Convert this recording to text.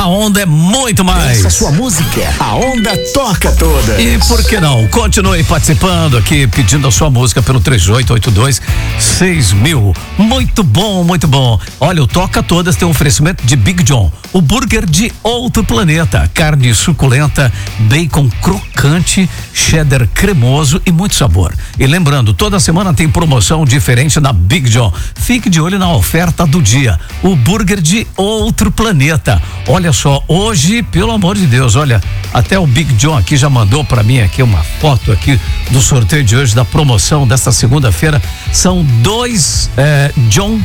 onda é muito mais. Essa sua música, a onda toca toda. E por que não? Continue participando aqui, pedindo a sua música pelo 3882-6000. Muito bom, muito bom. Olha, o Toca Todas tem um oferecimento de Big John, o burger de outro planeta. Carne suculenta, bacon crocante, cheddar cremoso e muito sabor. E lembrando, toda semana tem promoção diferente na Big John. Fique de olho na oferta do dia. O burger de outro planeta. Olha só, hoje, pelo amor de Deus, olha, até o Big John aqui já mandou pra mim aqui uma foto aqui do sorteio de hoje, da promoção desta segunda-feira. São dois John